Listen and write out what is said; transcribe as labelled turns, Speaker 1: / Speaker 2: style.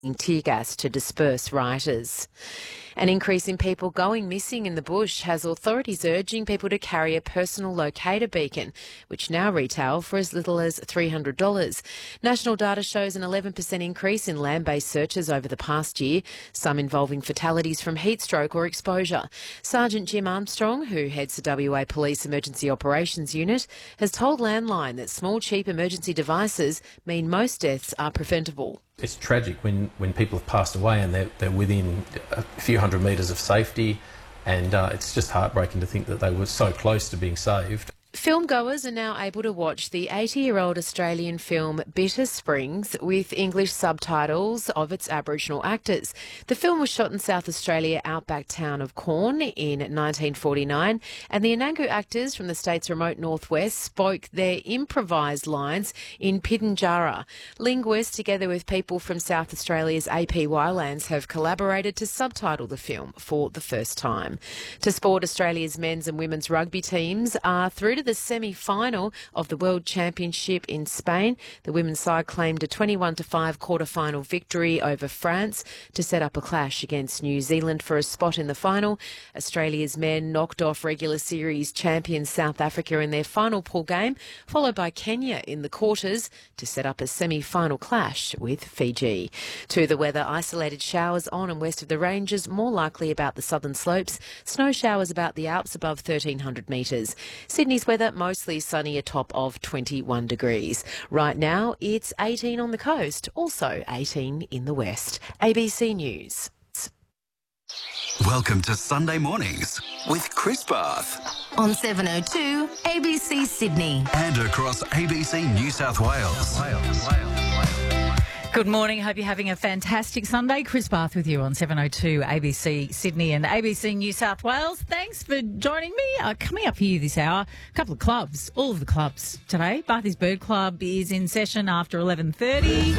Speaker 1: tear gas to disperse rioters. An increase in people going missing in the bush has authorities urging people to carry a personal locator beacon, which now retail for as little as $300. National data shows an 11% increase in land-based searches over the past year, some involving fatalities from heat stroke or exposure. Sergeant Jim Armstrong, who heads the WA Police Emergency Operations Unit, has told Landline that small, cheap emergency devices mean most deaths are preventable.
Speaker 2: It's tragic when people have passed away and they're within a few hundred metres of safety, and it's just heartbreaking to think that they were so close to being saved.
Speaker 1: Filmgoers are now able to watch the 80-year-old Australian film Bitter Springs with English subtitles of its Aboriginal actors. The film was shot in South Australia outback town of Corn in 1949, and the Anangu actors from the state's remote northwest spoke their improvised lines in Pitjantjatjara. Linguists, together with people from South Australia's APY lands, have collaborated to subtitle the film for the first time. To sport, Australia's men's and women's rugby teams are through to the semi-final of the World Championship in Spain. The women's side claimed a 21-5 quarter-final victory over France to set up a clash against New Zealand for a spot in the final. Australia's men knocked off regular series champions South Africa in their final pool game, followed by Kenya in the quarters to set up a semi-final clash with Fiji. To the weather, isolated showers on and west of the ranges, more likely about the southern slopes. Snow showers about the Alps above 1,300 metres. Sydney's weather mostly sunny, a top of 21 degrees. Right now it's 18 on the coast, also 18 in the west. ABC News.
Speaker 3: Welcome to Sunday Mornings with Chris Bath.
Speaker 4: On 702 ABC Sydney.
Speaker 3: And across ABC New South Wales.
Speaker 5: Good morning. Hope you're having a fantastic Sunday. Chris Bath with you on 702 ABC Sydney and ABC New South Wales. Thanks for joining me. Coming up for you this hour, a couple of clubs, all of the clubs today. Barthy's Bird Club is in session after 11:30.